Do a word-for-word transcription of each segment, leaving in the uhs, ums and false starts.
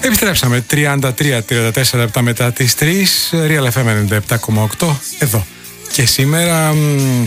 Επιστρέψαμε τριάντα τρία τριάντα τέσσερα λεπτά μετά τις τρεις. Real εφ εμ ενενήντα επτά κόμμα οκτώ εδώ. Και σήμερα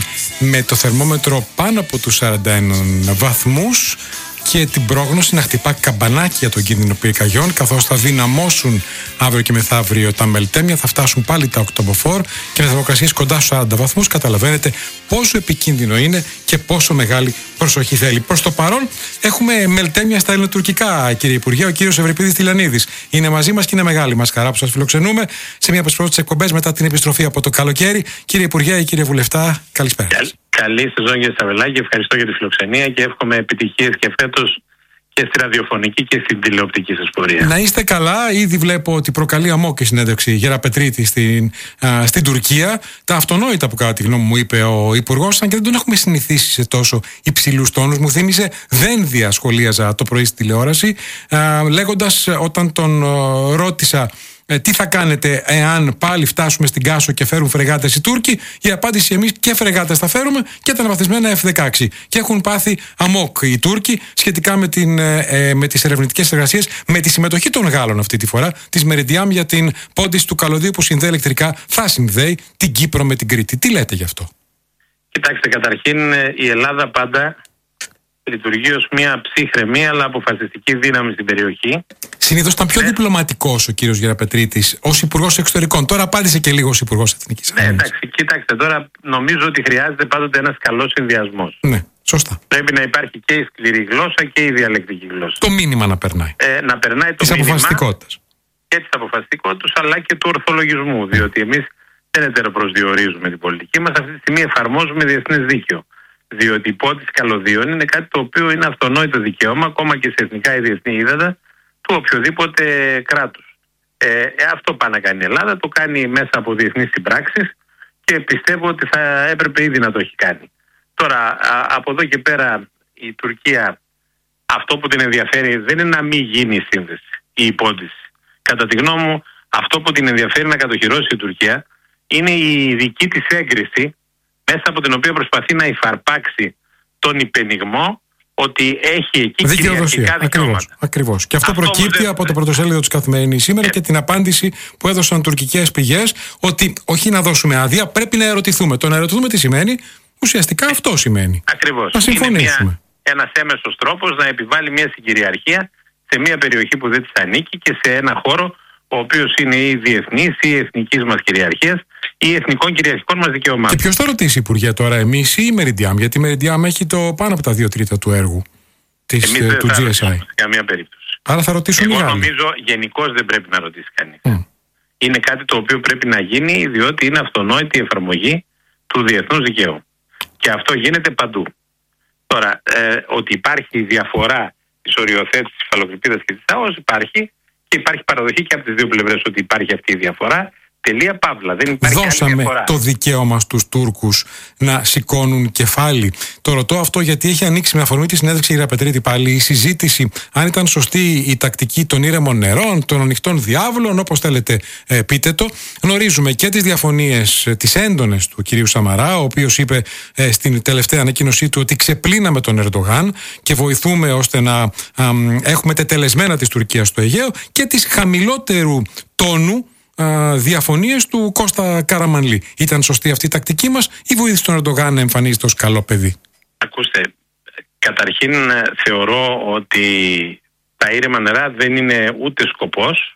με το θερμόμετρο πάνω από τους σαράντα ένα βαθμούς και την πρόγνωση να χτυπά καμπανάκι για τον κίνδυνο πυρκαγιών, καθώς θα δυναμώσουν αύριο και μεθαύριο τα μελτέμια, θα φτάσουν πάλι τα οκτωποφόρ και με θερμοκρασίες κοντά στους σαράντα βαθμούς. Καταλαβαίνετε πόσο επικίνδυνο είναι και πόσο μεγάλη προσοχή θέλει. Προς το παρόν έχουμε μελτέμια στα ελληνοτουρκικά, κύριε Υπουργέ. Ο κύριος Ευρυπίδης Τηλιανίδης είναι μαζί μας και είναι μεγάλη μας χαρά που σας φιλοξενούμε σε μια από τις πρώτες εκπομπές μετά την επιστροφή από το καλοκαίρι. Κύριε Υπουργέ, κύριε Βουλευτά, καλησπέρα. Καλή σεζόν για Σαβελάκη, ευχαριστώ για τη φιλοξενία και εύχομαι επιτυχίες και φέτος και στη ραδιοφωνική και στην τηλεοπτική σας πορεία. Να είστε καλά, ήδη βλέπω ότι προκαλεί αμόκ η συνέντευξη Γεραπετρίτη στην, α, στην Τουρκία. Τα αυτονόητα που κατά τη γνώμη μου είπε ο Υπουργός, αν και δεν τον έχουμε συνηθίσει σε τόσο υψηλούς τόνους. Μου θύμισε δένδια σχολίαζα το πρωί στη τηλεόραση, α, λέγοντας όταν τον α, ρώτησα Ε, τι θα κάνετε εάν πάλι φτάσουμε στην Κάσο και φέρουν φρεγάτες οι Τούρκοι, η απάντηση: εμείς και φρεγάτες θα φέρουμε και τα αναβαθμισμένα εφ δεκαέξι. Και έχουν πάθει αμόκ οι Τούρκοι σχετικά με, την, ε, με τις ερευνητικές εργασίες, με τη συμμετοχή των Γάλλων αυτή τη φορά, της Meridiam για την πόντιση του καλωδίου που συνδέει ηλεκτρικά, θα συνδέει την Κύπρο με την Κρήτη. Τι λέτε γι' αυτό? Κοιτάξτε, καταρχήν η Ελλάδα πάντα λειτουργεί ως μια ψύχρεμη αλλά αποφασιστική δύναμη στην περιοχή. Συνήθως ήταν πιο ναι. διπλωματικός ο κύριος Γεραπετρίτης ως Υπουργός Εξωτερικών. Τώρα απάντησε και λίγο ως Υπουργός Εθνικής Άμυνας. Ναι, εντάξει, κοιτάξτε, τώρα νομίζω ότι χρειάζεται πάντοτε ένας καλός συνδυασμός. Ναι, σωστά. Πρέπει να υπάρχει και η σκληρή γλώσσα και η διαλεκτική γλώσσα. Το μήνυμα να περνάει. Ε, να περνάει το της μήνυμα αποφασιστικότητας. Και της αποφασιστικότητας, αλλά και του ορθολογισμού. Mm. Διότι εμείς δεν ετεροπροσδιορίζουμε την πολιτική μας, αυτή τη στιγμή εφαρμόζουμε διεθνές δίκαιο. Διότι η πόντιση καλωδίων είναι κάτι το οποίο είναι αυτονόητο δικαίωμα, ακόμα και σε εθνικά ή διεθνή ύδατα, του οποιοδήποτε κράτους. Ε, αυτό πάει να κάνει η Ελλάδα, το κάνει μέσα από διεθνείς συμπράξεις και πιστεύω ότι θα έπρεπε ήδη να το έχει κάνει. Τώρα, α, από εδώ και πέρα η Τουρκία, αυτό που την ενδιαφέρει δεν είναι να μην γίνει η σύνδεση, η υπόντιση. Κατά τη γνώμη μου, αυτό που την ενδιαφέρει να κατοχυρώσει η Τουρκία είναι η δική της έγκριση, μέσα από την οποία προσπαθεί να υφαρπάξει τον υπενιγμό ότι έχει εκεί κυριαρχικά δικαιώματα. Ακριβώς. Και αυτό, αυτό προκύπτει δεν... από το πρωτοσέλιδο της Καθημερινής σήμερα ε... και την απάντηση που έδωσαν τουρκικές πηγές ότι όχι να δώσουμε άδεια, πρέπει να ερωτηθούμε. Το να ερωτηθούμε τι σημαίνει, ουσιαστικά ε... αυτό σημαίνει. Ακριβώς. Να συμφωνήσουμε. Είναι ένας έμεσος τρόπος να επιβάλλει μια συγκυριαρχία σε μια περιοχή που δεν της ανήκει και σε ένα χώρο ο οποίος είναι ή διεθνής ή εθνικής μας κυριαρχίας ή εθνικών κυριαρχικών μας δικαιωμάτων. Και ποιος θα ρωτήσει, Υπουργέ, τώρα, εμείς ή η Meridiam? Γιατί η Meridiam έχει το πάνω από τα δύο τρίτα του έργου της, εμείς του δεν τζι ες άι. Σε καμία περίπτωση. Άρα θα ρωτήσουν οι Εγώ Γάλλοι. νομίζω γενικώς δεν πρέπει να ρωτήσει κανείς. Mm. Είναι κάτι το οποίο πρέπει να γίνει, διότι είναι αυτονόητη η εφαρμογή του διεθνούς δικαίου. Και αυτό γίνεται παντού. Τώρα, ε, ότι υπάρχει διαφορά της οριοθέτησης της υφαλοκρηπίδας και της ΑΟΣ υπάρχει. Και υπάρχει παραδοχή και από τις δύο πλευρές ότι υπάρχει αυτή η διαφορά. Τελεία παύλα. Δεν υπάρχει Δώσαμε άλλη διαφορά. Το δικαίωμα στους Τούρκους να σηκώνουν κεφάλι. Το ρωτώ αυτό γιατί έχει ανοίξει με αφορμή τη συνέντευξη Γεραπετρίτη πάλι η συζήτηση αν ήταν σωστή η τακτική των ήρεμων νερών, των ανοιχτών διάβλων, όπως θέλετε ε, πείτε το. Γνωρίζουμε και τις διαφωνίες, ε, τις έντονες του κυρίου Σαμαρά, ο οποίος είπε ε, στην τελευταία ανακοίνωσή του ότι ξεπλύναμε τον Ερντογάν και βοηθούμε ώστε να α, έχουμε τετελεσμένα της Τουρκίας στο Αιγαίο, και τις χαμηλότερου τόνου διαφωνίες του Κώστα Καραμανλή. Ήταν σωστή αυτή η τακτική μας ή βοήθησε τον Ερντογάν να εμφανίζεται ως καλό παιδί? Ακούστε, καταρχήν θεωρώ ότι τα ήρεμα νερά δεν είναι ούτε σκοπός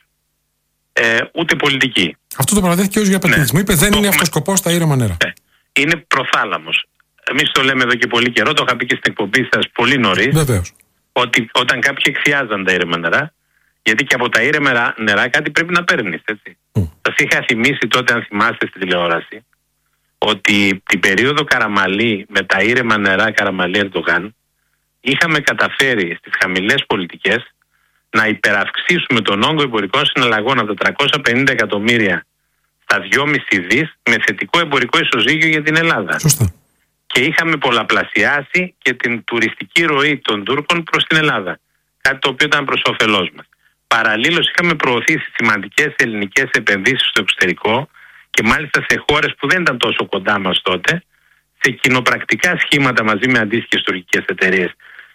ε, ούτε πολιτική. Αυτό το παραδέχθηκε ο Γεραπετρίτης. Ναι. Μου είπε δεν το είναι αυτό σκοπός τα ήρεμα νερά. Ναι. Είναι προθάλαμος. Εμείς το λέμε εδώ και πολύ καιρό, το είχα πει και στην εκπομπή σας πολύ νωρίς. Βεβαίως. Ότι όταν κάποιοι εξιάζαν τα ήρεμα νερά, γιατί και από τα ήρεμα νερά κάτι πρέπει να παίρνεις, έτσι. Mm. Σας είχα θυμίσει τότε, αν θυμάστε, στη τηλεόραση, ότι την περίοδο Καραμανλή, με τα ήρεμα νερά Καραμανλή Ερντογάν, είχαμε καταφέρει στις χαμηλές πολιτικές να υπεραυξήσουμε τον όγκο εμπορικών συναλλαγών από τα τριακόσια πενήντα εκατομμύρια στα δυόμισι δις με θετικό εμπορικό ισοζύγιο για την Ελλάδα. Σωστά. Και είχαμε πολλαπλασιάσει και την τουριστική ροή των Τούρκων προς την Ελλάδα. Κάτι το οποίο ήταν προς όφελός μας. Παραλλήλως είχαμε προωθήσει σημαντικές ελληνικές επενδύσεις στο εξωτερικό και μάλιστα σε χώρες που δεν ήταν τόσο κοντά μας τότε, σε κοινοπρακτικά σχήματα μαζί με αντίστοιχες τουρκικές εταιρείες.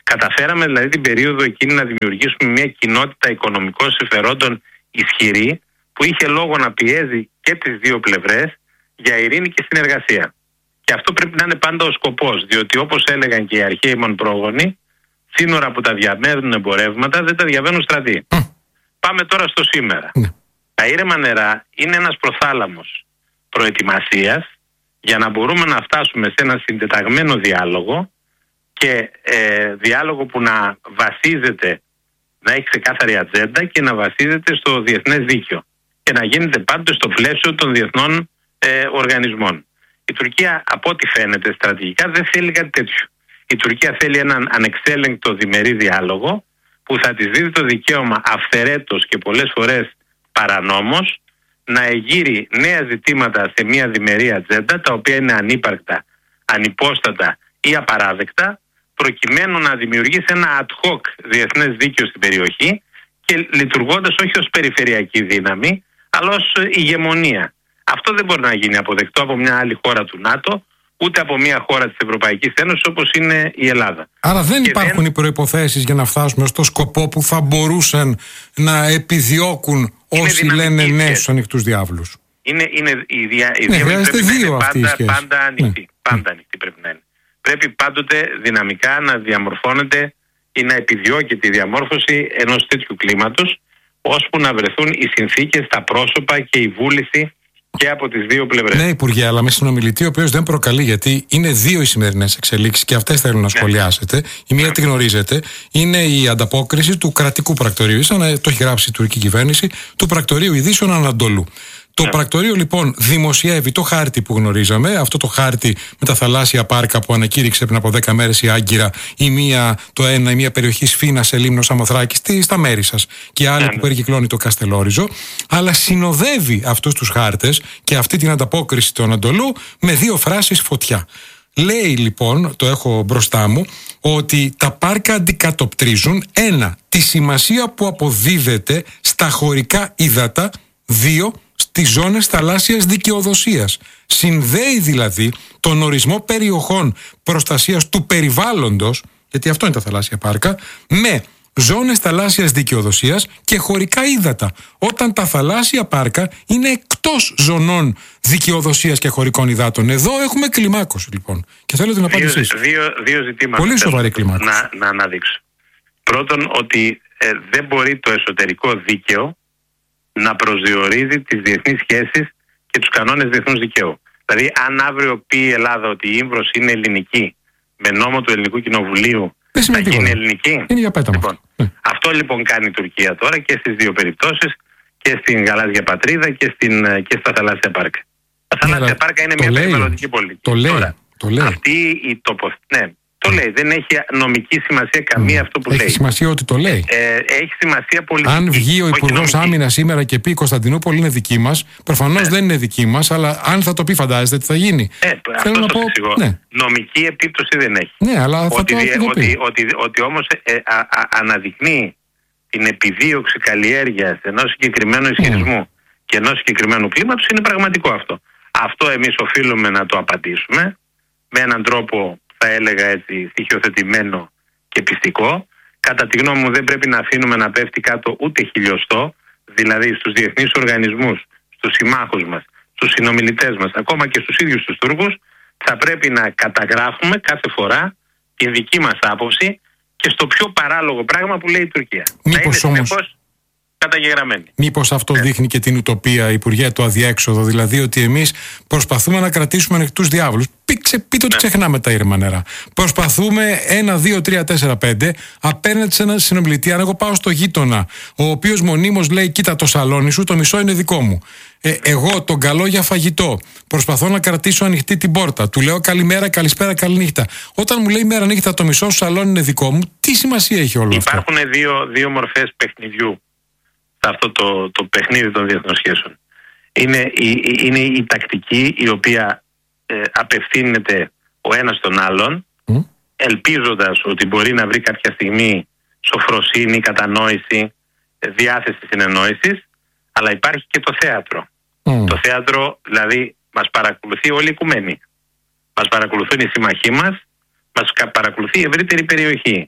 Καταφέραμε δηλαδή την περίοδο εκείνη να δημιουργήσουμε μια κοινότητα οικονομικών συμφερόντων ισχυρή, που είχε λόγο να πιέζει και τις δύο πλευρές για ειρήνη και συνεργασία. Και αυτό πρέπει να είναι πάντα ο σκοπός, διότι όπως έλεγαν και οι αρχαίοι μας πρόγονοι, σύνορα που τα διαβαίνουν εμπορεύματα δεν τα διαβαίνουν στρατοί. Mm. Πάμε τώρα στο σήμερα. Mm. Τα ήρεμα νερά είναι ένας προθάλαμος προετοιμασίας για να μπορούμε να φτάσουμε σε ένα συντεταγμένο διάλογο, και ε, διάλογο που να βασίζεται, να έχει ξεκάθαρη ατζέντα και να βασίζεται στο διεθνές δίκαιο και να γίνεται πάντοτε στο πλαίσιο των διεθνών ε, οργανισμών. Η Τουρκία, από ό,τι φαίνεται στρατηγικά, δεν θέλει κάτι τέτοιο. Η Τουρκία θέλει έναν ανεξέλεγκτο διμερή διάλογο που θα της δίδει το δικαίωμα αυθαιρέτως και πολλές φορές παρανόμως να εγείρει νέα ζητήματα σε μια διμερή ατζέντα, τα οποία είναι ανύπαρκτα, ανυπόστατα ή απαράδεκτα, προκειμένου να δημιουργήσει ένα ad hoc διεθνές δίκαιο στην περιοχή και λειτουργώντας όχι ως περιφερειακή δύναμη, αλλά ως ηγεμονία. Αυτό δεν μπορεί να γίνει αποδεκτό από μια άλλη χώρα του ΝΑΤΟ, ούτε από μια χώρα της Ευρωπαϊκής Ένωσης όπως είναι η Ελλάδα. Άρα δεν και υπάρχουν δεν... οι προϋποθέσεις για να φτάσουμε στο σκοπό που θα μπορούσαν να επιδιώκουν όσοι λένε ναι στους ανοιχτούς διάβλους. Είναι, είναι η δια... η ναι, χρειάζεται δύο αυτή πάντα, πάντα ανοιχτή. Ναι. Πάντα ανοιχτή πρέπει να είναι. Πρέπει πάντοτε δυναμικά να διαμορφώνεται ή να επιδιώκεται η διαμόρφωση ενός τέτοιου κλίματος, ώσπου να βρεθούν οι συνθήκες, τα πρόσωπα και η βούληση και από τις δύο πλευρές. Ναι, Υπουργέ, αλλά με συνομιλητή ο οποίος δεν προκαλεί, γιατί είναι δύο οι σημερινές εξελίξεις και αυτές θέλω να σχολιάσετε. Η μία τη γνωρίζετε, είναι η ανταπόκριση του κρατικού πρακτορείου, σαν να το έχει γράψει η τουρκική κυβέρνηση, του πρακτορείου ειδήσεων Ανατολού. Το yeah. πρακτορείο λοιπόν δημοσιεύει το χάρτη που γνωρίζαμε, αυτό το χάρτη με τα θαλάσσια πάρκα που ανακήρυξε πριν από δέκα μέρες η Άγκυρα, η μία, το ένα, η μία περιοχή Σφίνα σε Λίμνο Σαμοθράκη στα μέρη σας και άλλη yeah. που περικυκλώνει το Καστελόριζο, αλλά συνοδεύει αυτούς τους χάρτες και αυτή την ανταπόκριση του Ανατολού με δύο φράσεις φωτιά. Λέει λοιπόν, το έχω μπροστά μου, ότι τα πάρκα αντικατοπτρίζουν ένα, τη σημασία που αποδίδεται στα χωρικά ύδατα, δύο, στις ζώνες θαλάσσιας δικαιοδοσίας. Συνδέει δηλαδή τον ορισμό περιοχών προστασίας του περιβάλλοντος, γιατί αυτό είναι τα θαλάσσια πάρκα, με ζώνες θαλάσσιας δικαιοδοσίας και χωρικά ύδατα, όταν τα θαλάσσια πάρκα είναι εκτός ζωνών δικαιοδοσίας και χωρικών υδάτων. Εδώ έχουμε κλιμάκωση λοιπόν. Και θέλω την απάντηση. Δύο, δύο, δύο ζητήματα. Πολύ σοβαρή κλιμάκωση. Να, να αναδείξω. Πρώτον, ότι ε, δεν μπορεί το εσωτερικό δίκαιο να προσδιορίζει τις διεθνείς σχέσεις και τους κανόνες διεθνούς δικαίου. Δηλαδή, αν αύριο πει η Ελλάδα ότι η Ήμβρος είναι ελληνική, με νόμο του Ελληνικού Κοινοβουλίου, θα γίνει ελληνική. Είναι για πέταμα. Λοιπόν, ναι. Αυτό λοιπόν κάνει η Τουρκία τώρα και στις δύο περιπτώσεις, και στην γαλάζια πατρίδα και, στην, και στα θαλάσσια πάρκα. Τα θαλάσσια ναι, πάρκα είναι μια περιβαλλοντική πολιτική. Το λέει. Τώρα, το λέει. Αυτή η τοποθέτηση. Ναι. Το λέει. Δεν έχει νομική σημασία καμία mm. αυτό που έχει λέει. Έχει σημασία ότι το λέει. Ε, έχει σημασία πολιτική. Αν βγει ο Υπουργός Άμυνας σήμερα και πει η Κωνσταντινούπολη είναι δική μας, προφανώς ναι. δεν είναι δική μας, αλλά αν θα το πει, φαντάζεστε τι θα γίνει. Ε, Θέλω να πω. Ναι. Νομική επίπτωση δεν έχει. Ναι, αλλά θα ότι, το, ότι, το ότι, ότι, ότι όμως ε, α, α, αναδεικνύει την επιδίωξη καλλιέργειας ενός συγκεκριμένου ισχυρισμού mm. και ενός συγκεκριμένου κλίματος, είναι πραγματικό αυτό. Αυτό εμείς οφείλουμε να το απαντήσουμε με έναν τρόπο, θα έλεγα έτσι, στοιχειοθετημένο και πιστικό. Κατά τη γνώμη μου δεν πρέπει να αφήνουμε να πέφτει κάτω ούτε χιλιοστό, δηλαδή στους διεθνείς οργανισμούς, στους συμμάχους μας, στους συνομιλητές μας, ακόμα και στους ίδιους τους Τούρκους, θα πρέπει να καταγράφουμε κάθε φορά τη δική μας άποψη και στο πιο παράλογο πράγμα που λέει η Τουρκία. Μήπως να είναι όμως... συνεχώς καταγεγραμμένη. Μήπως αυτό ναι. δείχνει και την ουτοπία, Υπουργέ, το αδιέξοδο, δηλαδή ότι εμείς προσπαθούμε να κρατήσουμε ανοιχτούς διάβλους. Πείτε, πείτε ότι ναι. ξεχνάμε τα ήρεμα νερά. Προσπαθούμε ένα, δύο, τρία, τέσσερα, πέντε απέναντι σε έναν συνομιλητή. Αν εγώ πάω στο γείτονα, ο οποίος μονίμως λέει: κοίτα, το σαλόνι σου, το μισό είναι δικό μου. Ε, εγώ τον καλώ για φαγητό. Προσπαθώ να κρατήσω ανοιχτή την πόρτα. Του λέω καλημέρα, καλησπέρα, καληνύχτα. Όταν μου λέει μέρα νύχτα, το μισό σου σαλόνι είναι δικό μου, τι σημασία έχει όλο αυτό? Υπάρχουν δύο, δύο μορφές παιχνιδιού σε αυτό το, το παιχνίδι των διεθνών σχέσεων. Είναι η, είναι η τακτική η οποία ε, απευθύνεται ο ένας στον άλλον, mm. ελπίζοντας ότι μπορεί να βρει κάποια στιγμή σοφροσύνη, κατανόηση, διάθεση συνεννόησης, αλλά υπάρχει και το θέατρο. Mm. Το θέατρο δηλαδή μας παρακολουθεί όλη η οικουμένη. Μας παρακολουθούν οι σύμμαχοί μας, μας παρακολουθεί η ευρύτερη περιοχή.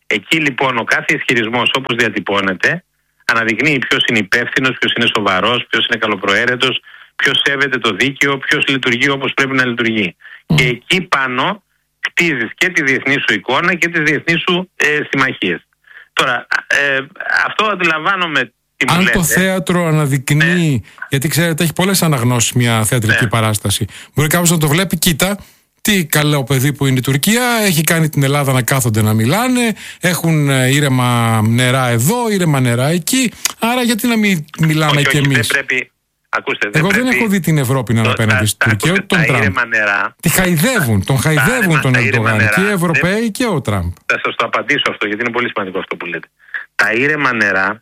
Εκεί λοιπόν ο κάθε ισχυρισμός, όπως διατυπώνεται, αναδεικνύει ποιος είναι υπεύθυνος, ποιος είναι σοβαρός, ποιος είναι καλοπροαίρετος, ποιος σέβεται το δίκαιο, ποιος λειτουργεί όπως πρέπει να λειτουργεί. Mm. Και εκεί πάνω χτίζεις και τη διεθνή σου εικόνα και τις διεθνείς σου ε, συμμαχίες. Τώρα, ε, αυτό αντιλαμβάνομαι. Αν λέτε. Το θέατρο αναδεικνύει, ναι. γιατί ξέρετε έχει πολλές αναγνώσεις μια θεατρική ναι. παράσταση. Μπορεί κάποιος να το βλέπει, κοίτα, τι καλό παιδί που είναι η Τουρκία, έχει κάνει την Ελλάδα να κάθονται να μιλάνε, έχουν ήρεμα νερά εδώ, ήρεμα νερά εκεί, άρα γιατί να μην μιλάμε όχι, κι όχι, εμείς. Δεν πρέπει, ακούστε, δεν Εγώ πρέπει, δεν έχω δει την Ευρώπη να είναι απέναντι στην Τουρκία, ούτε τον Τραμπ. Νερά, τη χαϊδεύουν, τον χαϊδεύουν τον Ερντογάν και οι Ευρωπαίοι δεν, και ο Τραμπ. Θα σας το απαντήσω αυτό, γιατί είναι πολύ σημαντικό αυτό που λέτε. Τα ήρεμα νερά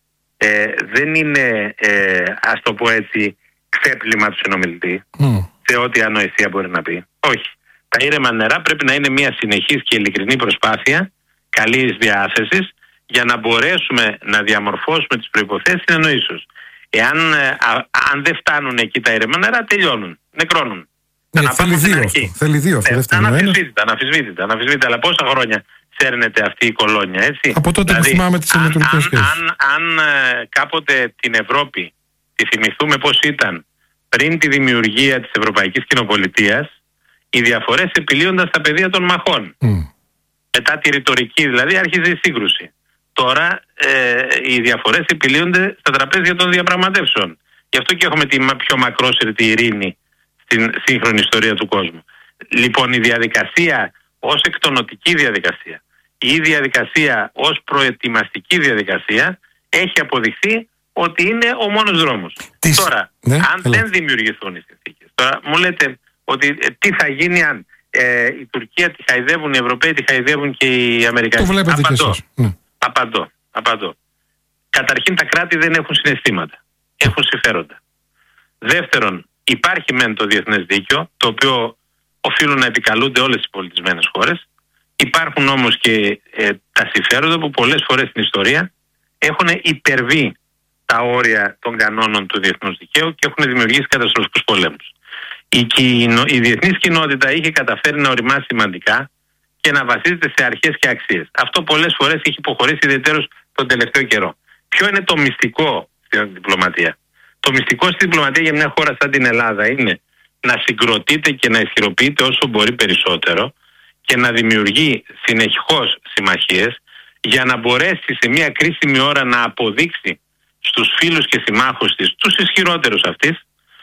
ε, δεν είναι, ε, ας το πω έτσι, ξέπλυμα του συνομιλητή, mm. σε ό,τι ανοησία μπορεί να πει. Όχι. Τα ήρεμα νερά πρέπει να είναι μια συνεχής και ειλικρινή προσπάθεια καλής διάθεσης για να μπορέσουμε να διαμορφώσουμε τις προϋποθέσεις συνεννοήσεως. Εάν α, αν δεν φτάνουν εκεί τα ήρεμα νερά, τελειώνουν, νεκρώνουν. Ναι, θέλει, δύο αυτό, θέλει δύο αυτό. Ε, αναφυσβήτητα, αναφυσβήτητα, αναφυσβήτητα. Αλλά πόσα χρόνια σέρνεται αυτή η κολόνια, έτσι. Από τότε δηλαδή, που θυμάμαι τις ελληνοτουρκικές σχέσεις. Αν, αν, αν κάποτε την Ευρώπη τη θυμηθούμε πώς ήταν πριν τη δημιουργία της Ευρωπαϊκής Κοινοπολιτείας, οι διαφορές επιλύονταν στα πεδία των μαχών. Mm. Μετά τη ρητορική δηλαδή άρχιζε η σύγκρουση. Τώρα ε, οι διαφορές επιλύονται στα τραπέζια των διαπραγματεύσεων. Γι' αυτό και έχουμε τη πιο μακρόσυρτη ειρήνη στην σύγχρονη ιστορία του κόσμου. Λοιπόν, η διαδικασία ως εκτονοτική διαδικασία ή η διαδικασία ως προετοιμαστική διαδικασία έχει αποδειχθεί ότι είναι ο μόνος δρόμος. Τις... Τώρα, ναι, αν έλα. δεν δημιουργηθούν οι συνθήκες, τώρα μου λέτε ότι ε, τι θα γίνει αν ε, η Τουρκία τη χαϊδεύουν, οι Ευρωπαίοι τη χαϊδεύουν και οι Αμερικανοί. Το βλέπετε απαντώ, και εσείς. Ναι. απαντώ, απαντώ. Καταρχήν τα κράτη δεν έχουν συναισθήματα. Έχουν συμφέροντα. Δεύτερον, υπάρχει μεν το διεθνές δίκαιο, το οποίο οφείλουν να επικαλούνται όλες οι πολιτισμένες χώρες. Υπάρχουν όμως και ε, τα συμφέροντα που πολλές φορές στην ιστορία έχουν υπερβεί τα όρια των κανόνων του διεθνούς δικαίου και έχουν δημιουργήσει καταστροφικούς πολέμους. Η, κοινο, η διεθνής κοινότητα είχε καταφέρει να οριμάσει σημαντικά και να βασίζεται σε αρχές και αξίες. Αυτό πολλές φορές έχει υποχωρήσει ιδιαίτερως τον τελευταίο καιρό. Ποιο είναι το μυστικό στην διπλωματία? Το μυστικό στη διπλωματία για μια χώρα σαν την Ελλάδα είναι να συγκροτείται και να ισχυροποιείται όσο μπορεί περισσότερο και να δημιουργεί συνεχώς συμμαχίες για να μπορέσει σε μια κρίσιμη ώρα να αποδείξει στους φίλους και συμμάχους της, τους ισχυρότερους αυτής,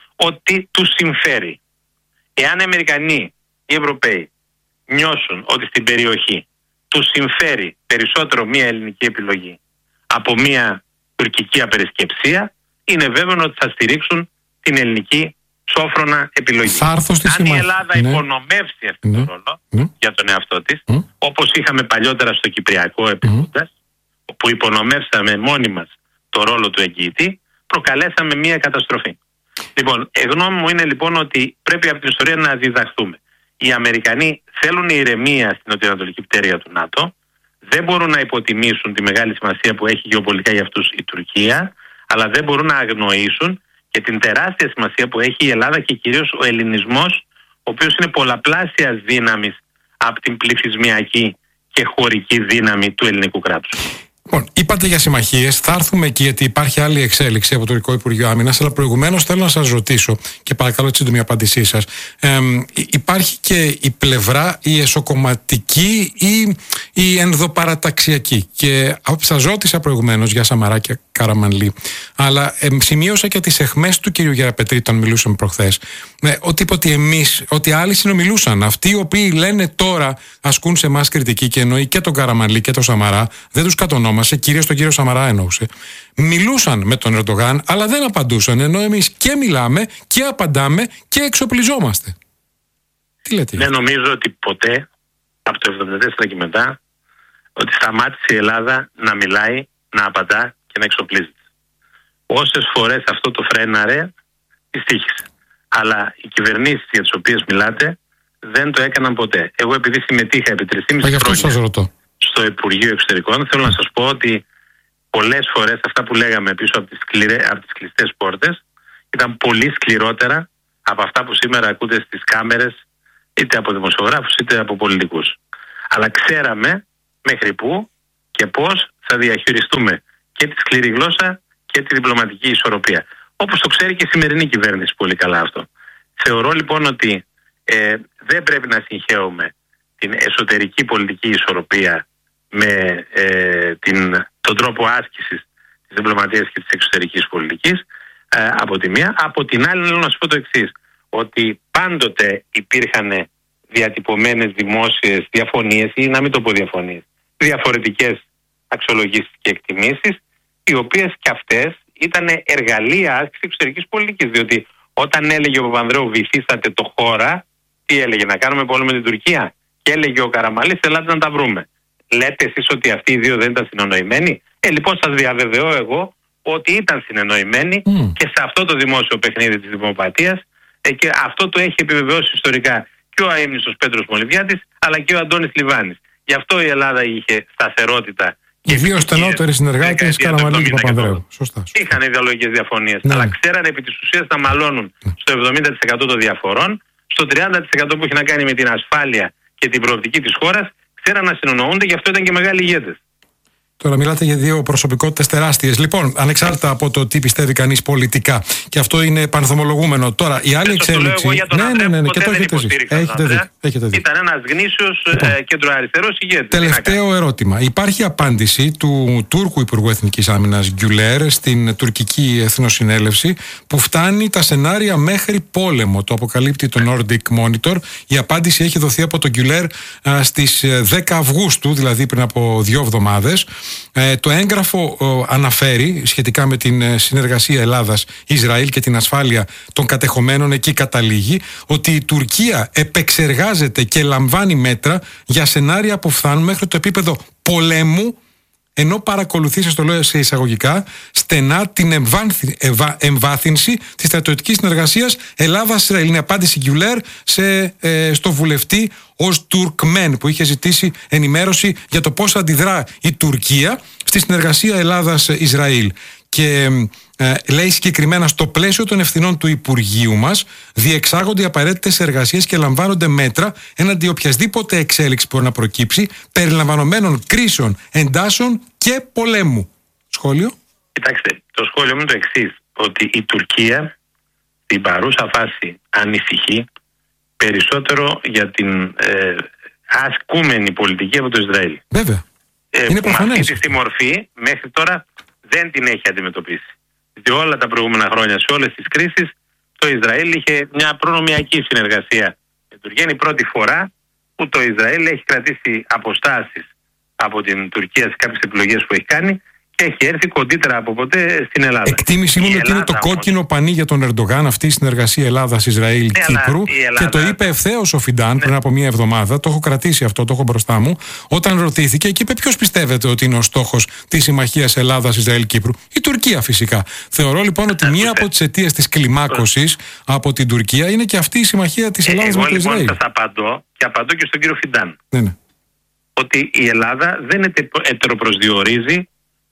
ότι τους συμφέρει. Εάν οι Αμερικανοί, οι Ευρωπαίοι νιώσουν ότι στην περιοχή τους συμφέρει περισσότερο μια ελληνική επιλογή από μια τουρκική απερισκεψία, είναι βέβαιο ότι θα στηρίξουν την ελληνική σόφρονα επιλογή. Αν η Ελλάδα ναι. υπονομεύσει αυτόν ναι. τον ρόλο ναι. για τον εαυτό της, mm. όπως είχαμε παλιότερα στο Κυπριακό επίπεδο, mm. όπου υπονομεύσαμε μόνοι μας το ρόλο του εγγυητή, προκαλέσαμε μια καταστροφή. Λοιπόν, η γνώμη μου είναι λοιπόν ότι πρέπει από την ιστορία να διδαχθούμε. Οι Αμερικανοί θέλουν ηρεμία στην νοτιοανατολική πτέρυγα του ΝΑΤΟ, δεν μπορούν να υποτιμήσουν τη μεγάλη σημασία που έχει γεωπολιτικά για αυτούς η Τουρκία, αλλά δεν μπορούν να αγνοήσουν και την τεράστια σημασία που έχει η Ελλάδα και κυρίως ο ελληνισμός, ο οποίος είναι πολλαπλάσιας δύναμης από την πληθυσμιακή και χωρική δύναμη του ελληνικού κράτους. Λοιπόν, είπατε για συμμαχίες, θα έρθουμε εκεί γιατί υπάρχει άλλη εξέλιξη από το Τουρκικό Υπουργείο Άμυνας, αλλά προηγουμένως θέλω να σας ρωτήσω και παρακαλώ τη σύντομη απάντησή σας. Ε, υπάρχει και η πλευρά, η εσωκομματική ή η ενδοπαραταξιακή. Και σας ρώτησα προηγουμένως για Σαμαρά και Καραμανλή, αλλά ε, σημείωσα και τις αιχμές του κ. Γεραπετρή, όταν μιλούσαμε προχθές. Ε, ότι είπε ότι εμείς, ότι άλλοι συνομιλούσαν. Αυτοί οι οποίοι λένε τώρα ασκούν σε εμάς κριτική και εννοεί και τον Καραμανλή και τον Σαμαρά, δεν τους κατονόμασε, κυρίως τον κύριο Σαμαρά εννοούσε. Μιλούσαν με τον Ερντογάν, αλλά δεν απαντούσαν. Ενώ εμείς και μιλάμε και απαντάμε και εξοπλιζόμαστε. Τι λέτε? Δεν νομίζω ότι ποτέ από το εβδομήντα τέσσερα και μετά ότι σταμάτησε η Ελλάδα να μιλάει, να απαντά και να εξοπλίζεται. Όσες φορές αυτό το φρέναρε, τη στοίχησε. Αλλά οι κυβερνήσεις για τις οποίες μιλάτε δεν το έκαναν ποτέ. Εγώ επειδή συμμετείχα επί τρία και μισό χρόνια στο Υπουργείο Εξωτερικών, θέλω να σας πω ότι πολλές φορές αυτά που λέγαμε πίσω από τις, σκληρέ, από τις κλειστές πόρτες ήταν πολύ σκληρότερα από αυτά που σήμερα ακούτε στις κάμερες, είτε από δημοσιογράφους είτε από πολιτικούς. Αλλά ξέραμε μέχρι πού και πώς θα διαχειριστούμε και τη σκληρή γλώσσα και τη διπλωματική ισορροπία. Όπως το ξέρει και η σημερινή κυβέρνηση πολύ καλά αυτό. Θεωρώ λοιπόν ότι ε, δεν πρέπει να συγχαίουμε την εσωτερική πολιτική ισορροπία με ε, την, τον τρόπο άσκησης της διπλωματίας και της εξωτερικής πολιτικής ε, από τη μία. Από την άλλη θέλω να σου πω το εξής, ότι πάντοτε υπήρχαν διατυπωμένες δημόσιες διαφωνίες, ή να μην το πω διαφωνίες, διαφορετικές αξιολογήσεις και εκτιμήσεις, οι οποίες και αυτές ήταν εργαλεία άσκησης εξωτερικής πολιτικής. Διότι όταν έλεγε ο Παπανδρέου βυθίσατε το χώρα, τι έλεγε, να κάνουμε πόλεμο με την Τουρκία? Και έλεγε ο Καραμανλής, ελάτε να τα βρούμε. Λέτε εσείς ότι αυτοί οι δύο δεν ήταν συνεννοημένοι? Ε, λοιπόν, σας διαβεβαιώ εγώ ότι ήταν συνεννοημένοι mm. και σε αυτό το δημόσιο παιχνίδι της δημοπρατίας, ε, και αυτό το έχει επιβεβαιώσει ιστορικά και ο αείμνηστος Πέτρος Μολυβιάτης, αλλά και ο Αντώνης Λιβάνης. Γι' αυτό η Ελλάδα είχε σταθερότητα. Οι δύο στενότεροι συνεργάτες, Καραμανλή και Παπανδρέου. Σωστά. Είχαν ιδεολογικές διαφωνίες, ναι. αλλά ξέρανε επί της ουσίας να μαλώνουν ναι. στο εβδομήντα τοις εκατό των διαφορών, στο τριάντα τοις εκατό που έχει να κάνει με την ασφάλεια και την προοπτική της χώρας, ξέραν να συνεννοούνται, γι' αυτό ήταν και μεγάλοι ηγέτες. Τώρα μιλάτε για δύο προσωπικότητες τεράστιες. Λοιπόν, ανεξάρτητα από το τι πιστεύει κανείς πολιτικά, και αυτό είναι πανθομολογούμενο. Τώρα, η άλλη εξέλιξη. Ναι, ναι, ναι, ναι, και το έχετε δει. Έχετε δει. Ήταν ένας γνήσιος λοιπόν, ε, κεντροαριστερός ηγέτης. Τελευταίο ερώτημα. Υπάρχει απάντηση του Τούρκου Υπουργού Εθνικής Άμυνας Γκιουλέρ στην τουρκική εθνοσυνέλευση, που φτάνει τα σενάρια μέχρι πόλεμο. Το αποκαλύπτει το Nordic Monitor. Η απάντηση έχει δοθεί από τον Γκιουλέρ στις δέκα Αυγούστου, δηλαδή πριν από δύο εβδομάδες. Ε, το έγγραφο ε, αναφέρει σχετικά με την συνεργασία Ελλάδας-Ισραήλ και την ασφάλεια των κατεχομένων, εκεί καταλήγει ότι η Τουρκία επεξεργάζεται και λαμβάνει μέτρα για σενάρια που φτάνουν μέχρι το επίπεδο πολέμου, ενώ παρακολουθεί, σας το λέω σε εισαγωγικά, στενά την εμβάνθη, ευα, εμβάθυνση της στρατιωτικής συνεργασίας Ελλάδας-Ισραήλ. Είναι απάντηση Γκιουλέρ σε, ε, στο βουλευτή ως Τουρκμέν, που είχε ζητήσει ενημέρωση για το πώς αντιδρά η Τουρκία στη συνεργασία Ελλάδας-Ισραήλ. Και ε, λέει συγκεκριμένα, στο πλαίσιο των ευθυνών του Υπουργείου μας διεξάγονται οι απαραίτητες εργασίες και λαμβάνονται μέτρα έναντι οποιασδήποτε εξέλιξη που μπορεί να προκύψει, περιλαμβανομένων κρίσεων, εντάσεων και πολέμου. Σχόλιο. Κοιτάξτε, το σχόλιο μου είναι το εξής, ότι η Τουρκία στην παρούσα φάση ανησυχεί περισσότερο για την ε, ασκούμενη πολιτική από το Ισραήλ. Βέβαια. Ε, είναι προφανές. Αυτή τη μορφή μέχρι τώρα δεν την έχει αντιμετωπίσει. Διότι όλα τα προηγούμενα χρόνια, σε όλες τις κρίσεις, το Ισραήλ είχε μια προνομιακή συνεργασία με την Τουρκία. Είναι η πρώτη φορά που το Ισραήλ έχει κρατήσει αποστάσεις από την Τουρκία σε κάποιες επιλογές που έχει κάνει και έχει έρθει κοντύτερα από ποτέ στην Ελλάδα. Εκτίμηση μου είναι ότι είναι το κόκκινο όμως πανί για τον Ερντογάν αυτή η συνεργασία Ελλάδας-Ισραήλ-Κύπρου. Ελλάδα... Και το είπε ευθέως ο Φιντάν ναι. πριν από μία εβδομάδα. Το έχω κρατήσει αυτό, το έχω μπροστά μου. Όταν ρωτήθηκε και είπε ποιος πιστεύετε ότι είναι ο στόχος της συμμαχίας Ελλάδας-Ισραήλ-Κύπρου. Η Τουρκία φυσικά. Θεωρώ λοιπόν ότι μία από τις αιτίες της κλιμάκωσης από την Τουρκία είναι και αυτή η συμμαχία της Ελλάδας ε, με το Ισραήλ. Εγώ λοιπόν σας απαντώ και απαντώ και στον κύριο Φιντάν. Ναι, ναι. Ότι η Ελλάδα δεν ετεροπροσδιορίζει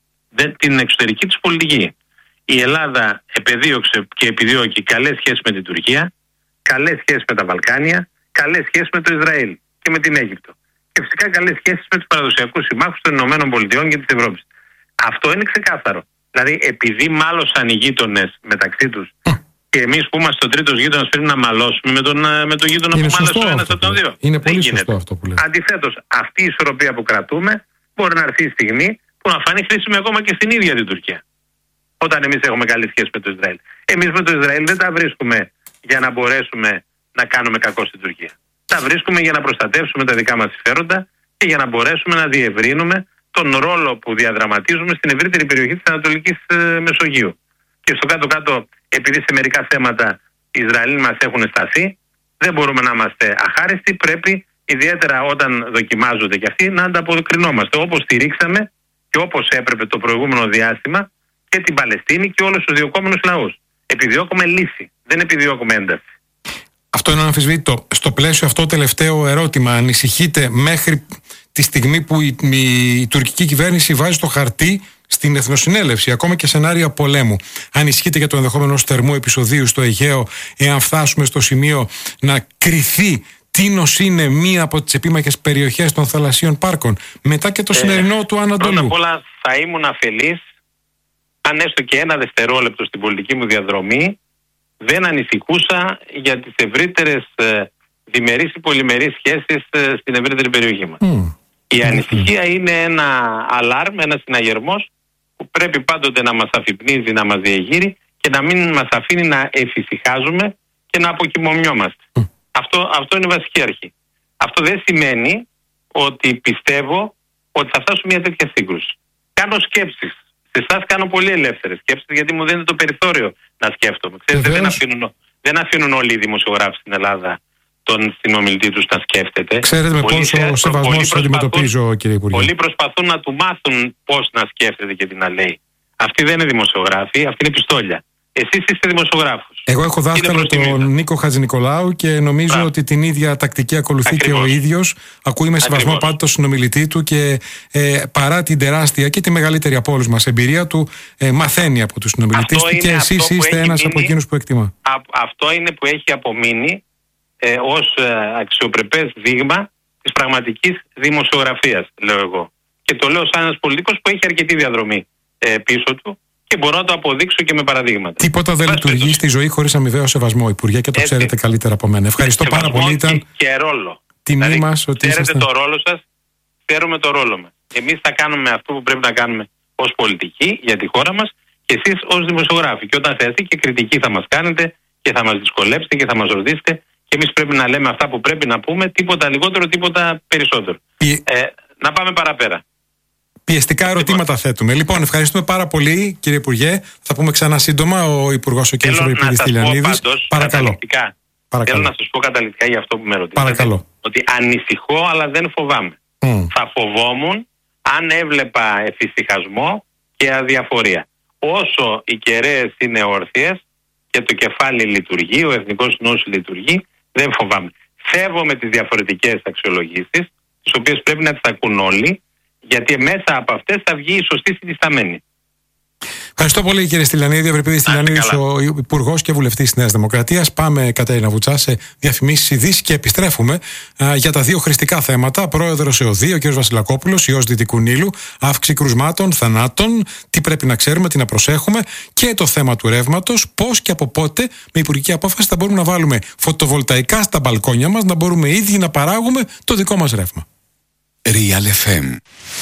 την εξωτερική της πολιτική. Η Ελλάδα επεδίωξε και επιδιώκει καλές σχέσεις με την Τουρκία, καλές σχέσεις με τα Βαλκάνια, καλές σχέσεις με το Ισραήλ και με την Αίγυπτο. Και φυσικά καλές σχέσεις με τους παραδοσιακούς συμμάχους των Ηνωμένων Πολιτειών και της Ευρώπης. Αυτό είναι ξεκάθαρο. Δηλαδή, επειδή μάλωσαν οι γείτονες μεταξύ τους και εμείς που είμαστε ο τρίτος γείτονας πρέπει να μαλώσουμε με τον, με τον γείτονα είναι που μάλωσε ο ένας από τον δύο. Είναι πολύ σωστό αυτό που λέτε. Αντιθέτως, αυτή η ισορροπία που κρατούμε μπορεί να έρθει η στιγμή που να φανεί χρήσιμη ακόμα και στην ίδια την Τουρκία. Όταν εμείς έχουμε καλή σχέση με το Ισραήλ. Εμείς με το Ισραήλ δεν τα βρίσκουμε για να μπορέσουμε να κάνουμε κακό στην Τουρκία. Τα βρίσκουμε για να προστατεύσουμε τα δικά μας συμφέροντα και για να μπορέσουμε να διευρύνουμε τον ρόλο που διαδραματίζουμε στην ευρύτερη περιοχή της Ανατολικής ε, Μεσογείου. Και στο κάτω-κάτω, επειδή σε μερικά θέματα οι Ισραηλοί μας έχουν σταθεί, δεν μπορούμε να είμαστε αχάριστοι, πρέπει ιδιαίτερα όταν δοκιμάζονται και αυτοί να ανταποκρινόμαστε όπως στηρίξαμε και όπως έπρεπε το προηγούμενο διάστημα και την Παλαιστίνη και όλους τους διωκόμενους λαούς. Επιδιώκουμε λύση, δεν επιδιώκουμε ένταση. Αυτό είναι αναμφισβήτητο. Στο πλαίσιο αυτό, τελευταίο ερώτημα. Ανησυχείτε μέχρι τη στιγμή που η, η, η τουρκική κυβέρνηση βάζει στο χαρτί στην Εθνοσυνέλευση ακόμα και σενάρια πολέμου? Ανησυχείτε για το ενδεχόμενο θερμού επεισοδίου στο Αιγαίο, εάν φτάσουμε στο σημείο να κριθεί Τίνος είναι μία από τις επίμαχες περιοχές των θαλασσίων πάρκων, μετά και το ε, σημερινό του Ανατολού. Πρώτα απ' όλα θα ήμουν αφελής αν έστω και ένα δευτερόλεπτο στην πολιτική μου διαδρομή δεν ανησυχούσα για τις ευρύτερες ε, διμερείς ή πολυμερείς σχέσεις ε, στην ευρύτερη περιοχή μας. Mm. Η ανησυχία mm. είναι ένα αλάρμ, ένα συναγερμός που πρέπει πάντοτε να μας αφυπνίζει, να μας διεγείρει και να μην μας αφήνει να εφησυχάζουμε και να αποκυμομιόμαστε. Mm. Αυτό, αυτό είναι βασική αρχή. Αυτό δεν σημαίνει ότι πιστεύω ότι θα φτάσουμε μια τέτοια σύγκρουση. Κάνω σκέψεις. Σε εσάς κάνω πολύ ελεύθερες σκέψεις, γιατί μου δίνεται το περιθώριο να σκέφτομαι. Ξέρετε, δεν αφήνουν, δεν αφήνουν όλοι οι δημοσιογράφοι στην Ελλάδα τον συνομιλητή τους να σκέφτεται. Ξέρετε με πόσο σεβασμός το αντιμετωπίζω, κύριε Υπουργέ. Πολλοί προσπαθούν να του μάθουν πώς να σκέφτεται και τι να λέει. Αυτοί δεν είναι δημοσιογράφοι, αυτοί είναι πιστόλια. Εσείς είστε δημοσιογράφος. Εγώ έχω δάσκαλο τον Νίκο Χατζηνικολάου και νομίζω Μπράβο. ότι την ίδια τακτική ακολουθεί Ακριβώς. και ο ίδιος. Ακούει με σεβασμό Ακριβώς. πάντα τον συνομιλητή του και ε, παρά την τεράστια και τη μεγαλύτερη από όλους μας εμπειρία του, ε, μαθαίνει από τους συνομιλητές του και εσείς είστε ένας μείνει, από εκείνους που εκτιμά. Α, αυτό είναι που έχει απομείνει ε, ως ε, αξιοπρεπές δείγμα της πραγματικής δημοσιογραφίας, λέω εγώ. Και το λέω σαν ένας πολιτικός που έχει αρκετή διαδρομή ε, πίσω του. Και μπορώ να το αποδείξω και με παραδείγματα. Τίποτα δεν λειτουργεί στη ζωή χωρίς αμοιβαίο σεβασμό, Υπουργέ, και το Έτσι. ξέρετε καλύτερα από μένα. Ευχαριστώ πάρα πολύ. Ήταν και ρόλο. Τιμή δηλαδή, μας ότι ξέρετε είσαστε... το ρόλο σας, ξέρουμε το ρόλο μας. Εμείς θα κάνουμε αυτό που πρέπει να κάνουμε ως πολιτικοί για τη χώρα μας και εσείς ως δημοσιογράφοι. Και όταν χρειαστεί και κριτική θα μας κάνετε και θα μας δυσκολέψετε και θα μας ρωτήσετε. Και εμείς πρέπει να λέμε αυτά που πρέπει να πούμε, τίποτα λιγότερο, τίποτα περισσότερο. Πι... Ε, να πάμε παραπέρα. Πιεστικά ερωτήματα λοιπόν. θέτουμε. Λοιπόν, ευχαριστούμε πάρα πολύ, κύριε Υπουργέ. Θα πούμε ξανά σύντομα ο Υπουργός ο κ. Ευρωϊπουργής Στυλιανίδης. Παρακαλώ. Παρακαλώ. Θέλω να σας πω καταληκτικά για αυτό που με ρωτήσατε. Παρακαλώ. Ότι ανησυχώ, αλλά δεν φοβάμαι. Mm. Θα φοβόμουν αν έβλεπα εφησυχασμό και αδιαφορία. Όσο οι κεραίες είναι όρθιες και το κεφάλι λειτουργεί, ο εθνικός νους λειτουργεί, δεν φοβάμαι. Σέβομαι τις διαφορετικές αξιολογήσεις, τις οποίες πρέπει να τις ακούν όλοι. Γιατί μέσα από αυτές θα βγει η σωστή συνισταμένη. Ευχαριστώ πολύ, κύριε Στυλιανίδη. Ευρυπίδης Στυλιανίδης, ο Υπουργός και Βουλευτής της Νέας Δημοκρατίας. Πάμε, Κατερίνα Βουτσά, σε διαφημίσεις, ειδήσεις και επιστρέφουμε α, για τα δύο χρηστικά θέματα. Πρόεδρος ΕΟΔΗ, ο κ. Βασιλακόπουλος, ιός Δυτικού Νείλου, αύξηση κρουσμάτων, θανάτων, τι πρέπει να ξέρουμε, τι να προσέχουμε, και το θέμα του ρεύματος, πώς και από πότε με υπουργική απόφαση θα μπορούμε να βάλουμε φωτοβολταϊκά στα μπαλκόνια μας, να μπορούμε ήδη να παράγουμε το δικό μας ρεύμα. Real εφ εμ.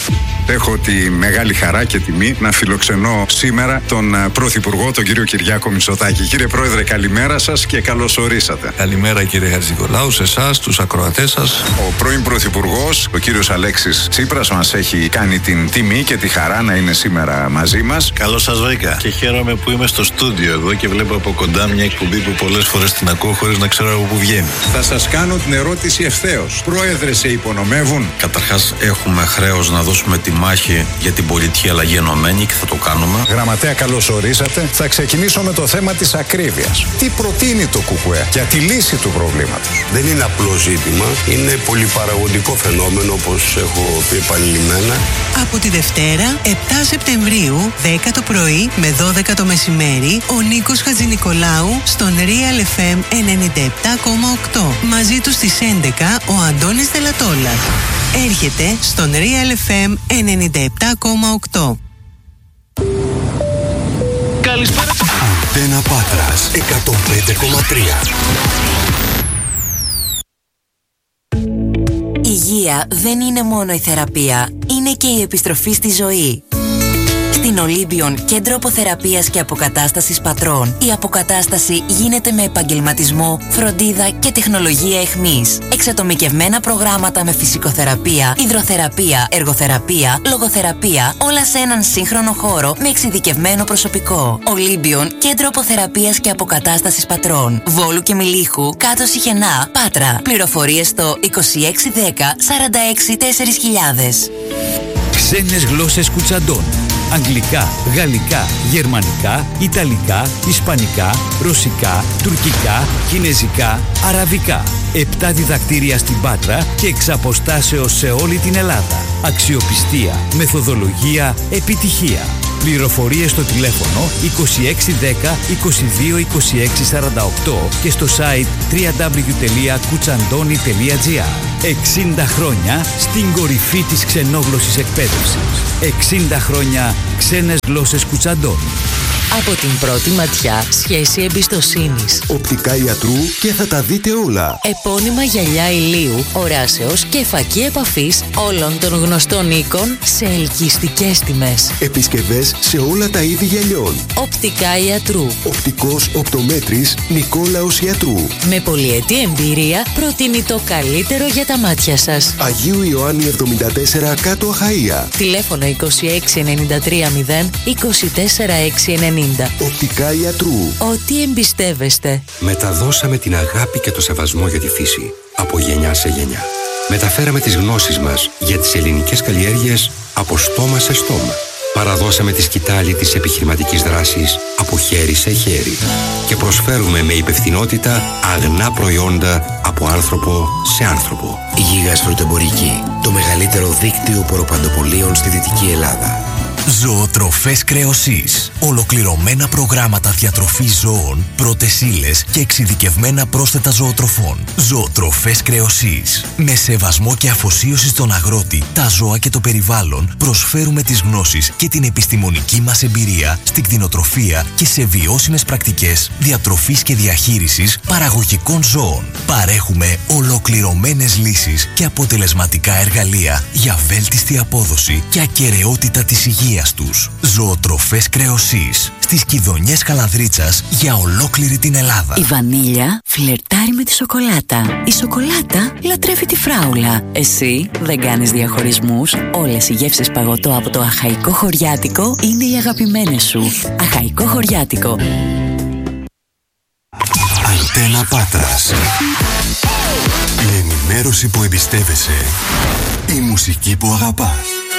Έχω τη μεγάλη χαρά και τιμή να φιλοξενώ σήμερα τον Πρωθυπουργό, τον κύριο Κυριάκο Μητσοτάκη. Κύριε Πρόεδρε, καλημέρα σας και καλώς ορίσατε. Καλημέρα, κύριε Χατζηνικολάου, σε εσάς, τους ακροατές σας. Ο πρώην Πρωθυπουργός, ο κύριος Αλέξης Τσίπρας, μας έχει κάνει την τιμή και τη χαρά να είναι σήμερα μαζί μας. Καλώς σας βρήκα και χαίρομαι που είμαι στο στούντιο εδώ και βλέπω από κοντά μια εκπομπή που πολλές φορές την ακούω χωρίς να ξέρω από πού βγαίνει. Θα σας κάνω την ερώτηση ευθέως. Πρόεδρε, σε υπονομεύουν? Καταρχάς, έχουμε χρέος να δώσουμε τη μάχη για την πολιτική αλλαγή ενωμένη και θα το κάνουμε. Γραμματέα, καλώς ορίσατε. Θα ξεκινήσω με το θέμα της ακρίβειας. Τι προτείνει το ΚΚΕ για τη λύση του προβλήματος? Δεν είναι απλό ζήτημα. Είναι πολυπαραγωγικό φαινόμενο, όπως έχω πει επανειλημμένα. Από τη Δευτέρα, επτά Σεπτεμβρίου, δέκα το πρωί με δώδεκα το μεσημέρι, ο Νίκος Χατζηνικολάου στον Real εφ εμ ενενήντα επτά κόμμα οκτώ. Μαζί του στις έντεκα ο Αντώνης Δελατόλας. Έρχεται στον Real εφ εμ ενενήντα επτά κόμμα οκτώ. Καλησπέρα. Αντένα Πάτρας εκατόν πέντε κόμμα τρία. Υγεία δεν είναι μόνο η θεραπεία, είναι και η επιστροφή στη ζωή. Στην Ολύμπιον, κέντρο αποθεραπείας και αποκατάστασης πατρών, η αποκατάσταση γίνεται με επαγγελματισμό, φροντίδα και τεχνολογία εχμής. Εξατομικευμένα προγράμματα με φυσικοθεραπεία, υδροθεραπεία, εργοθεραπεία, λογοθεραπεία, όλα σε έναν σύγχρονο χώρο με εξειδικευμένο προσωπικό. Ολύμπιον, κέντρο αποθεραπείας και αποκατάστασης πατρών, Βόλου και Μιλίχου, κάτω Σιχενά, Πάτρα. Πληροφορίες στο είκοσι έξι δέκα σαράντα έξι τέσσερα χιλιάδες. Ξένες γλώσσες Κουτσαντών. Αγγλικά, γαλλικά, γερμανικά, ιταλικά, ισπανικά, ρωσικά, τουρκικά, κινεζικά, αραβικά. Επτά διδακτήρια στην Πάτρα και εξ αποστάσεως σε όλη την Ελλάδα. Αξιοπιστία, μεθοδολογία, επιτυχία. Πληροφορίες στο τηλέφωνο είκοσι έξι δέκα είκοσι δύο είκοσι έξι σαράντα οκτώ και στο site double-u double-u double-u τελεία κουτσαντώνη τελεία τζι άρ. εξήντα χρόνια στην κορυφή της ξενόγλωσσης εκπαίδευσης. εξήντα χρόνια ξένες γλώσσες Κουτσαντώνη. Από την πρώτη ματιά, σχέση εμπιστοσύνης. Οπτικά ιατρού και θα τα δείτε όλα. Επώνυμα γυαλιά ηλίου, οράσεως και φακή επαφής όλων των γνωστών οίκων σε ελκυστικές τιμές. Επισκευές σε όλα τα είδη γυαλιών. Οπτικά ιατρού. Οπτικός οπτομέτρης Νικόλαος Ιατρού. Με πολυετή εμπειρία προτείνει το καλύτερο για τα μάτια σας. Αγίου Ιωάννη εβδομήντα τέσσερα κάτω Αχαΐα. Τηλέφωνο είκοσι έξι ενενήντα τρία μηδέν είκοσι τέσσερα έξι ενενήντα. Οπτικά ιατρού. Ό,τι εμπιστεύεστε. Μεταδώσαμε την αγάπη και το σεβασμό για τη φύση από γενιά σε γενιά. Μεταφέραμε τις γνώσεις μας για τις ελληνικές καλλιέργειες από στόμα σε στόμα. Παραδώσαμε τη σκητάλη της επιχειρηματικής δράσης από χέρι σε χέρι. Και προσφέρουμε με υπευθυνότητα αγνά προϊόντα από άνθρωπο σε άνθρωπο. Γίγας Φρουτεμπορική, το μεγαλύτερο δίκτυο ποροπαντοπολίων στη Δυτική Ελλάδα. Ζωοτροφές Κρεοσής. Ολοκληρωμένα προγράμματα διατροφής ζώων, πρώτες ύλες και εξειδικευμένα πρόσθετα ζωοτροφών. Ζωοτροφές Κρεοσής. Με σεβασμό και αφοσίωση στον αγρότη, τα ζώα και το περιβάλλον, προσφέρουμε τις γνώσεις και την επιστημονική μας εμπειρία στην κτηνοτροφία και σε βιώσιμες πρακτικές διατροφής και διαχείρισης παραγωγικών ζώων. Παρέχουμε ολοκληρωμένες λύσεις και αποτελεσματικά εργαλεία για βέλτιστη απόδοση και ακεραιότητα της υγείας τους. Ζωοτροφές Κρεοσής. Στις Κιδωνιές Καλανδρίτσας για ολόκληρη την Ελλάδα. Η βανίλια φλερτάρει με τη σοκολάτα. Η σοκολάτα λατρεύει τη φράουλα. Εσύ δεν κάνεις διαχωρισμούς. Όλες οι γεύσεις παγωτό από το Αχαϊκό Χωριάτικο είναι οι αγαπημένες σου. Αχαϊκό Χωριάτικο. Αντένα Πάτρας. Η ενημέρωση που εμπιστεύεσαι. Η μουσική που αγαπάς.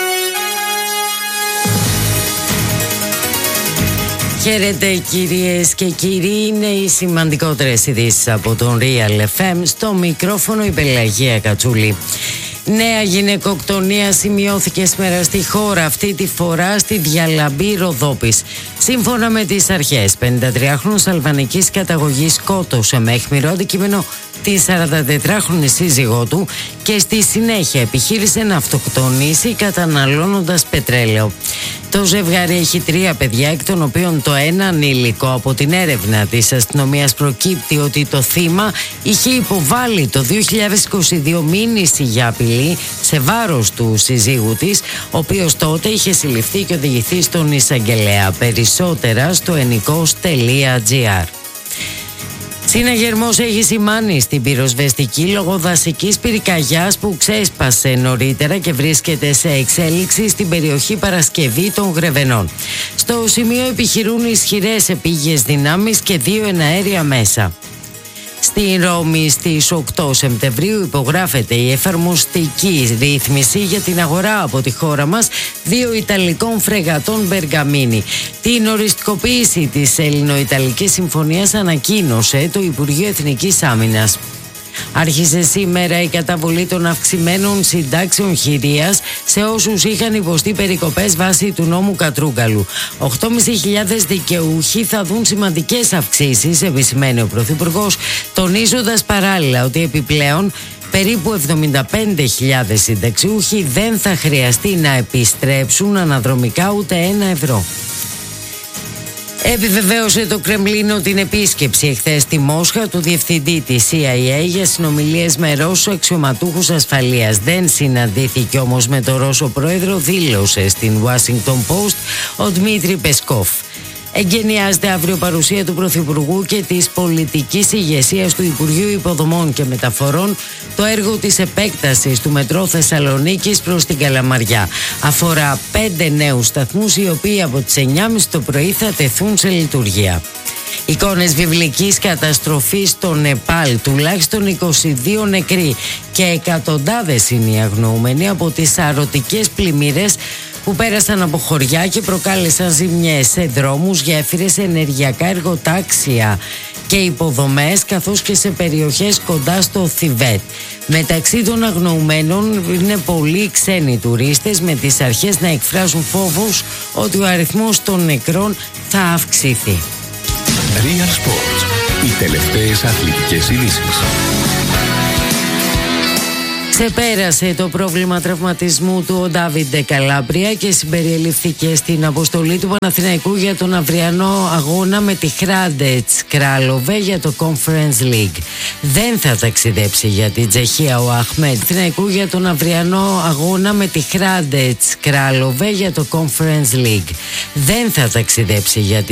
Χαίρετε κυρίες και κύριοι, είναι οι σημαντικότερες ειδήσεις από τον Real εφ εμ. Στο μικρόφωνο η Πελαγία Κατσούλη. Νέα γυναικοκτονία σημειώθηκε σήμερα στη χώρα, αυτή τη φορά στη Διαλαμπή Ροδόπης. Σύμφωνα με τις αρχές, πενηντατριάχρονος αλβανικής καταγωγής σκότωσε με αιχμηρό αντικείμενο τη σαραντατετράχρονη σύζυγό του και στη συνέχεια επιχείρησε να αυτοκτονήσει καταναλώνοντας πετρέλαιο. Το ζευγάρι έχει τρία παιδιά, εκ των οποίων το ένα ανήλικο. Από την έρευνα της αστυνομίας προκύπτει ότι το θύμα είχε υποβάλει το δύο χιλιάδες είκοσι δύο μήνυση για απειλή σε βάρος του συζύγου της, ο οποίος τότε είχε συλληφθεί και οδηγηθεί στον εισαγγελέα. Περισσότερα στο ενικός τελεία τζι άρ. Συναγερμός έχει σημάνει στην πυροσβεστική λόγω δασικής πυρκαγιάς που ξέσπασε νωρίτερα και βρίσκεται σε εξέλιξη στην περιοχή Παρασκευή των Γρεβενών. Στο σημείο επιχειρούν ισχυρές επίγειες δυνάμεις και δύο εναέρια μέσα. Στη Ρώμη στις οκτώ Σεπτεμβρίου υπογράφεται η εφαρμοστική ρύθμιση για την αγορά από τη χώρα μας δύο Ιταλικών φρεγατών Μπεργαμίνη. Την οριστικοποίηση της Ελληνο-Ιταλικής Συμφωνίας ανακοίνωσε το Υπουργείο Εθνικής Άμυνας. Άρχισε σήμερα η καταβολή των αυξημένων συντάξεων χειρίας σε όσους είχαν υποστεί περικοπές βάσει του νόμου Κατρούγκαλου. οκτώ χιλιάδες πεντακόσιοι δικαιούχοι θα δουν σημαντικές αυξήσεις, επισημαίνει ο Πρωθυπουργός, τονίζοντας παράλληλα ότι επιπλέον περίπου εβδομήντα πέντε χιλιάδες συνταξιούχοι δεν θα χρειαστεί να επιστρέψουν αναδρομικά ούτε ένα ευρώ. Επιβεβαίωσε το Κρεμλίνο την επίσκεψη εχθές στη Μόσχα του διευθυντή της σι άι έι για συνομιλίες με Ρώσο αξιωματούχους ασφαλείας. Δεν συναντήθηκε όμως με τον Ρώσο πρόεδρο, δήλωσε στην Washington Post ο Δημήτρη Πεσκόφ. Εγκαινιάζεται αύριο παρουσία του Πρωθυπουργού και της πολιτικής ηγεσίας του Υπουργείου Υποδομών και Μεταφορών το έργο της επέκτασης του μετρό Θεσσαλονίκης προς την Καλαμαριά. Αφορά πέντε νέους σταθμούς οι οποίοι από τις εννιά και μισή το πρωί θα τεθούν σε λειτουργία. Εικόνες βιβλικής καταστροφής στο Νεπάλ, τουλάχιστον είκοσι δύο νεκροί και εκατοντάδες είναι οι αγνοούμενοι από τις σαρωτικές πλημμύρες που πέρασαν από χωριά και προκάλεσαν ζημιές σε δρόμους, γέφυρες, ενεργειακά εργοτάξια και υποδομές, καθώς και σε περιοχές κοντά στο Θιβέτ. Μεταξύ των αγνοουμένων είναι πολλοί ξένοι τουρίστες, με τις αρχές να εκφράζουν φόβους ότι ο αριθμός των νεκρών θα αυξηθεί. Real Sports. Οι τελευταίες αθλητικές ειδήσεις. Ξεπέρασε το πρόβλημα τραυματισμού του ο Ντάβιντε Καλάμπρια και συμπεριελήφθηκε στην αποστολή του Παναθηναϊκού για τον αυριανό αγώνα με τη Hrádec Králové για το Conference League. Δεν θα ταξιδέψει για την Τσεχία ο Αχμέτ Παναθηναϊκού για τον αυριανό αγώνα με τη Hrádec Králové για το Conference League. Δεν θα ταξιδέψει για